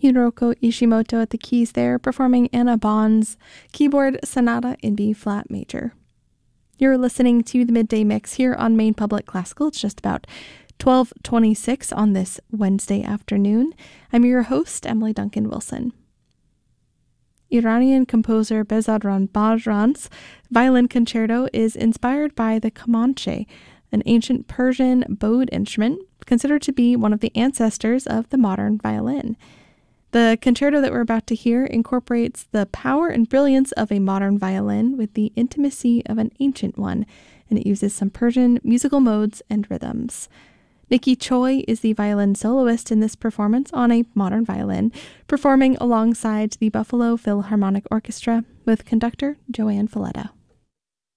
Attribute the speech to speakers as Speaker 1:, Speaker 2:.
Speaker 1: Hiroko Ishimoto at the keys there, performing Anna Bond's keyboard sonata in B flat major. You're listening to the Midday Mix here on Maine Public Classical. It's just about 12:26 on this Wednesday afternoon. I'm your host, Emily Duncan Wilson. Iranian composer Behzad Bahram's violin concerto is inspired by the kamanche, an ancient Persian bowed instrument considered to be one of the ancestors of the modern violin. The concerto that we're about to hear incorporates the power and brilliance of a modern violin with the intimacy of an ancient one, and it uses some Persian musical modes and rhythms. Nikki Choi is the violin soloist in this performance on a modern violin, performing alongside the Buffalo Philharmonic Orchestra with conductor Joanne Folletto.